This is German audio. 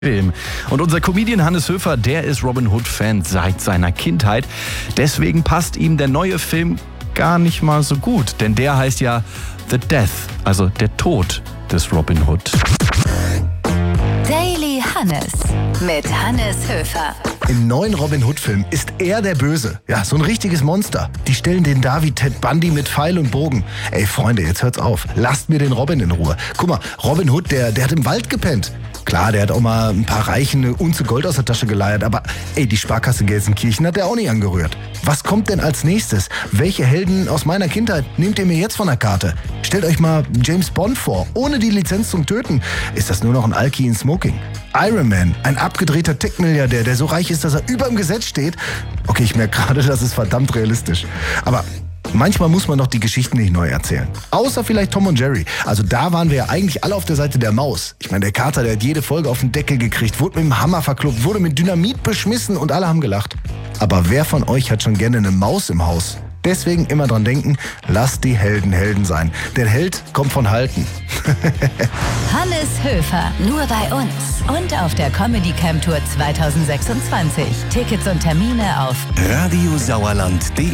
Film. Und unser Comedian Hannes Höfer, der ist Robin Hood-Fan seit seiner Kindheit. Deswegen passt ihm der neue Film gar nicht mal so gut, denn der heißt ja The Death, also der Tod des Robin Hood. Daily Hannes mit Hannes Höfer. Im neuen Robin Hood-Film ist er der Böse. Ja, so ein richtiges Monster. Die stellen den da wie Ted Bundy mit Pfeil und Bogen. Ey, Freunde, jetzt hört's auf. Lasst mir den Robin in Ruhe. Guck mal, Robin Hood, der hat im Wald gepennt. Klar, der hat auch mal ein paar Reichen eine Unze Gold aus der Tasche geleiert, aber ey, die Sparkasse Gelsenkirchen hat er auch nicht angerührt. Was kommt denn als nächstes? Welche Helden aus meiner Kindheit nehmt ihr mir jetzt von der Karte? Stellt euch mal James Bond vor, ohne die Lizenz zum Töten. Ist das nur noch ein Alki in Smoking? Iron Man, ein abgedrehter Tech-Milliardär, der so reich ist, dass er über dem Gesetz steht. Okay, ich merke gerade, das ist verdammt realistisch. Aber manchmal muss man doch die Geschichten nicht neu erzählen. Außer vielleicht Tom und Jerry. Also da waren wir ja eigentlich alle auf der Seite der Maus. Ich meine, der Kater, der hat jede Folge auf den Deckel gekriegt, wurde mit dem Hammer verkloppt, wurde mit Dynamit beschmissen und alle haben gelacht. Aber wer von euch hat schon gerne eine Maus im Haus? Deswegen immer dran denken, lasst die Helden Helden sein. Der Held kommt von Halten. Hannes Höfer, nur bei uns und auf der Comedy Camp Tour 2026. Tickets und Termine auf radiosauerland.de